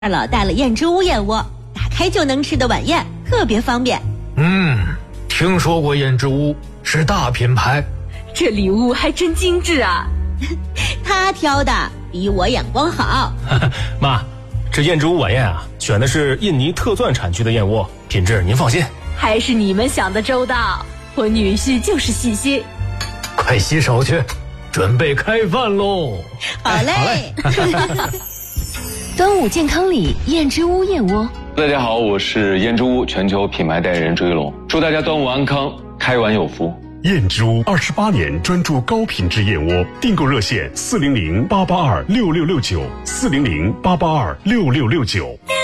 老带了燕之屋燕窝，打开就能吃的晚宴，特别方便。 听说过燕之屋，是大品牌。 这礼物还真精致啊！ 他挑的比我眼光好。 妈，这燕之屋晚宴啊，选的是印尼特钻产区的燕窝，品质您放心。 还是你们想的周到，我女婿就是细心。 快洗手去，准备开饭喽！ 好嘞。 端午健康礼，燕之屋燕窝。 大家好，我是燕之屋全球品牌代言人朱一龙，祝大家端午安康，开碗有福。 燕之屋28年专注高品质燕窝，订购热线400-882-6669，400-882-6669。